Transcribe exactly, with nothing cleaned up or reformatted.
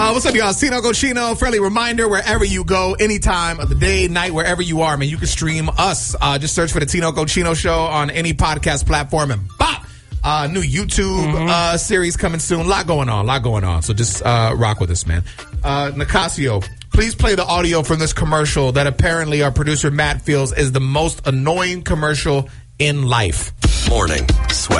Uh, what's up, y'all? Tino Cochino. Friendly reminder, wherever you go, any time of the day, night, wherever you are, man, you can stream us. Uh, just search for the Tino Cochino Show on any podcast platform and bop! Uh, new YouTube mm-hmm. uh, series coming soon. A lot going on, a lot going on. So just uh, rock with us, man. Uh, Nicasio, please play the audio from this commercial that apparently our producer Matt feels is the most annoying commercial in life. Morning Sweat.